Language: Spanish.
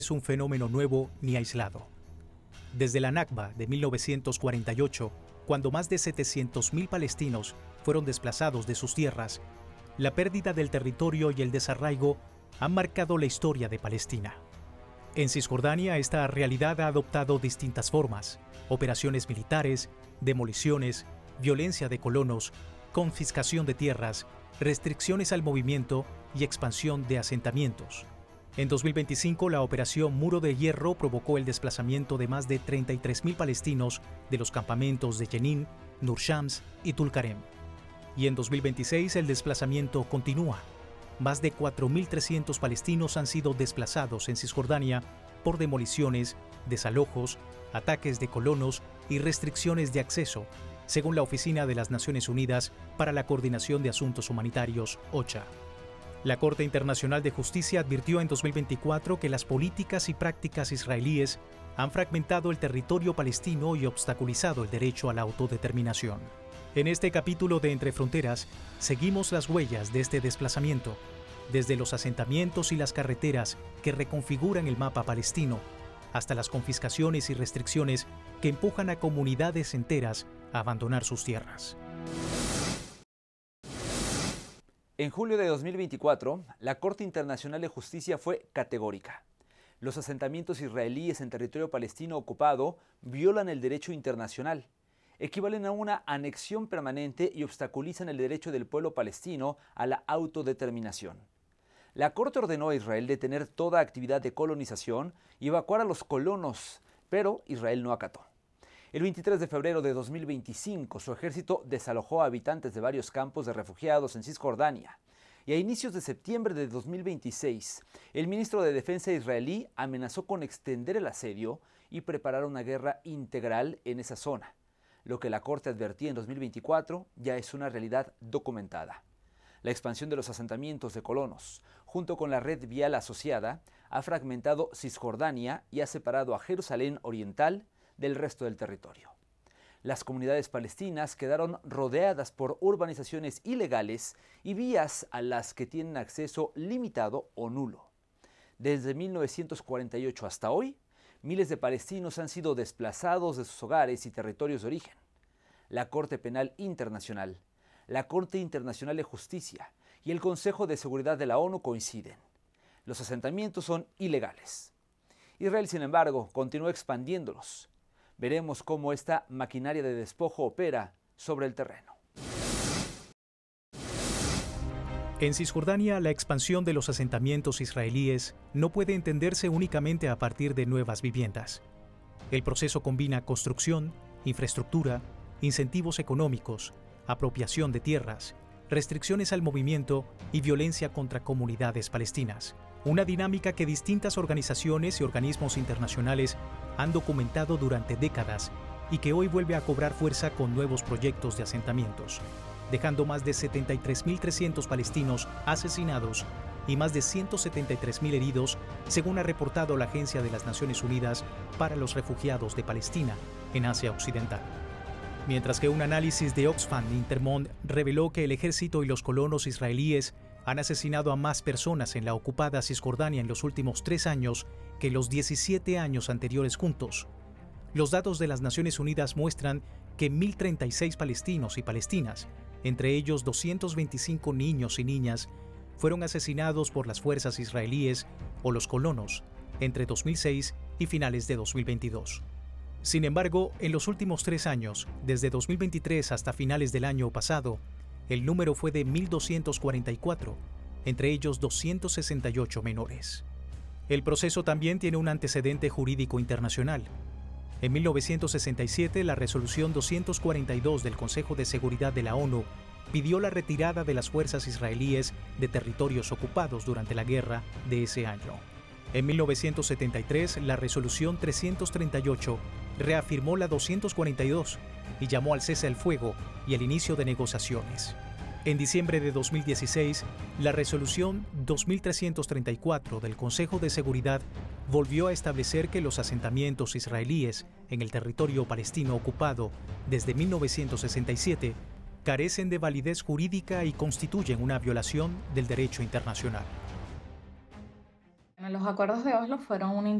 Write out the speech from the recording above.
es un fenómeno nuevo ni aislado. Desde la Nakba de 1948, cuando más de 700.000 palestinos fueron desplazados de sus tierras, la pérdida del territorio y el desarraigo han marcado la historia de Palestina. En Cisjordania, esta realidad ha adoptado distintas formas: operaciones militares, demoliciones, violencia de colonos, confiscación de tierras, restricciones al movimiento y expansión de asentamientos. En 2025, la operación Muro de Hierro provocó el desplazamiento de más de 33.000 palestinos de los campamentos de Jenin, Nur Shams y Tulkarem. Y en 2026 el desplazamiento continúa. Más de 4.300 palestinos han sido desplazados en Cisjordania por demoliciones, desalojos, ataques de colonos y restricciones de acceso, según la Oficina de las Naciones Unidas para la Coordinación de Asuntos Humanitarios, OCHA. La Corte Internacional de Justicia advirtió en 2024 que las políticas y prácticas israelíes han fragmentado el territorio palestino y obstaculizado el derecho a la autodeterminación. En este capítulo de Entre Fronteras, seguimos las huellas de este desplazamiento, desde los asentamientos y las carreteras que reconfiguran el mapa palestino, hasta las confiscaciones y restricciones que empujan a comunidades enteras a abandonar sus tierras. En julio de 2024, la Corte Internacional de Justicia fue categórica. Los asentamientos israelíes en territorio palestino ocupado violan el derecho internacional, equivalen a una anexión permanente y obstaculizan el derecho del pueblo palestino a la autodeterminación. La Corte ordenó a Israel detener toda actividad de colonización y evacuar a los colonos, pero Israel no acató. El 23 de febrero de 2025, su ejército desalojó a habitantes de varios campos de refugiados en Cisjordania. Y a inicios de septiembre de 2026, el ministro de Defensa israelí amenazó con extender el asedio y preparar una guerra integral en esa zona. Lo que la Corte advertía en 2024 ya es una realidad documentada. La expansión de los asentamientos de colonos, junto con la red vial asociada, ha fragmentado Cisjordania y ha separado a Jerusalén Oriental del resto del territorio. Las comunidades palestinas quedaron rodeadas por urbanizaciones ilegales y vías a las que tienen acceso limitado o nulo. Desde 1948 hasta hoy, miles de palestinos han sido desplazados de sus hogares y territorios de origen. La Corte Penal Internacional, la Corte Internacional de Justicia y el Consejo de Seguridad de la ONU coinciden. Los asentamientos son ilegales. Israel, sin embargo, continúa expandiéndolos. Veremos cómo esta maquinaria de despojo opera sobre el terreno. En Cisjordania, la expansión de los asentamientos israelíes no puede entenderse únicamente a partir de nuevas viviendas. El proceso combina construcción, infraestructura, incentivos económicos, apropiación de tierras, restricciones al movimiento y violencia contra comunidades palestinas. Una dinámica que distintas organizaciones y organismos internacionales han documentado durante décadas y que hoy vuelve a cobrar fuerza con nuevos proyectos de asentamientos, dejando más de 73.300 palestinos asesinados y más de 173.000 heridos, según ha reportado la Agencia de las Naciones Unidas para los Refugiados de Palestina en Asia Occidental. Mientras que un análisis de Oxfam Intermón reveló que el ejército y los colonos israelíes han asesinado a más personas en la ocupada Cisjordania en los últimos 3 años que los 17 años anteriores juntos. Los datos de las Naciones Unidas muestran que 1.036 palestinos y palestinas, entre ellos 225 niños y niñas, fueron asesinados por las fuerzas israelíes o los colonos entre 2006 y finales de 2022. Sin embargo, en los últimos 3 años, desde 2023 hasta finales del año pasado, el número fue de 1.244, entre ellos 268 menores. El proceso también tiene un antecedente jurídico internacional. En 1967, la Resolución 242 del Consejo de Seguridad de la ONU pidió la retirada de las fuerzas israelíes de territorios ocupados durante la guerra de ese año. En 1973, la Resolución 338 reafirmó la 242 y llamó al cese al fuego y al inicio de negociaciones. En diciembre de 2016, la Resolución 2334 del Consejo de Seguridad volvió a establecer que los asentamientos israelíes en el territorio palestino ocupado desde 1967 carecen de validez jurídica y constituyen una violación del derecho internacional. Los acuerdos de Oslo fueron un